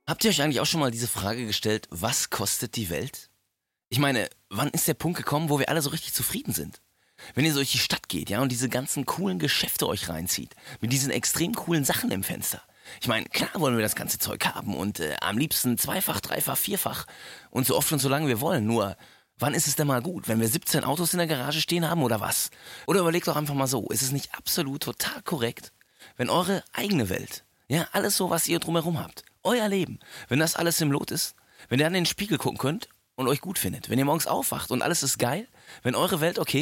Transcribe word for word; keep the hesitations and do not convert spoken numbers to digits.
Habt ihr euch eigentlich auch schon mal diese Frage gestellt, was kostet die Welt? Ich meine, wann ist der Punkt gekommen, wo wir alle so richtig zufrieden sind? Wenn ihr so durch die Stadt geht, ja, und diese ganzen coolen Geschäfte euch reinzieht, mit diesen extrem coolen Sachen im Fenster. Ich meine, klar wollen wir das ganze Zeug haben und äh, am liebsten zweifach, dreifach, vierfach und so oft und so lange wir wollen. Nur, wann ist es denn mal gut? Wenn wir siebzehn Autos in der Garage stehen haben oder was? Oder überlegt doch einfach mal so, ist es nicht absolut total korrekt, wenn eure eigene Welt, ja, alles so, was ihr drumherum habt, euer Leben, wenn das alles im Lot ist, wenn ihr an den Spiegel gucken könnt und euch gut findet, wenn ihr morgens aufwacht und alles ist geil, wenn eure Welt okay